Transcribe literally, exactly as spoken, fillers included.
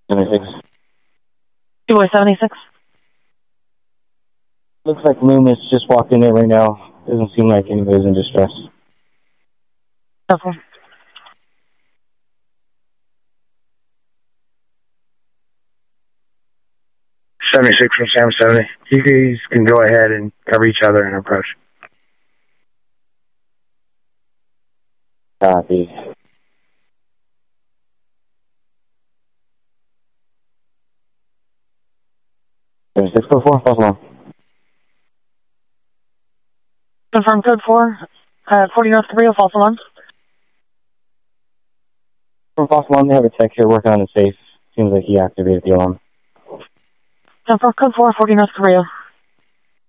seventy-six. Two-way seventy-six. Looks like Loomis just walked in there right now. Doesn't seem like anybody's in distress. Okay. seventy-six from Sam seventy. You guys can go ahead and cover each other and approach. Copy. seventy-six code four, false alarm. Confirm code four, uh, forty North Cabrillo, false alarm. From false alarm, they have a tech here working on the safe. Seems like he activated the alarm. Confirm code four, forty North Cabrillo.